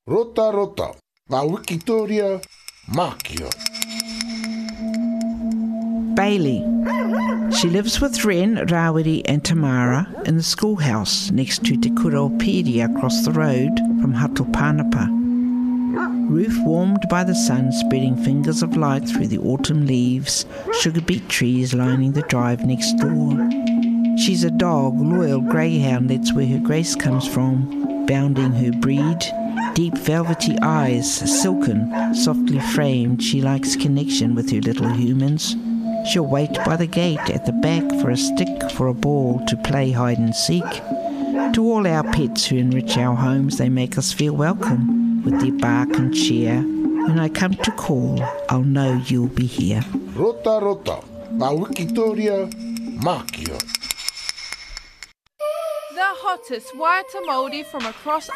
Rota rota, ngā Wikitoria Mākia. Bailey. She lives with Ren, Rawiri and Tamara in the schoolhouse next to Te Kuropedia across the road from Hatopanapa. Roof warmed by the sun, spreading fingers of light through the autumn leaves, sugar beet trees lining the drive next door. She's a dog, loyal greyhound, that's where her grace comes from, bounding her breed. Deep velvety eyes, silken, softly framed, she likes connection with her little humans. She'll wait by the gate at the back for a stick, for a ball, to play hide and seek. To all our pets who enrich our homes, they make us feel welcome with their bark and cheer. When I come to call, I'll know you'll be here. Rota rota, ngā Wikitoria Mākia. The hottest Waiata Māori from across